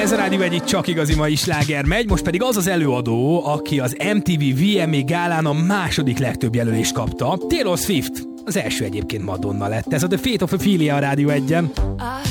Ez a Rádió Egy, csak igazi mai sláger megy, most pedig az az előadó, aki az MTV VMA gálán a második legtöbb jelölést kapta. Taylor Swift. Az első egyébként Madonna lett. Ez a The Fate of Ophelia a Rádió Egyen.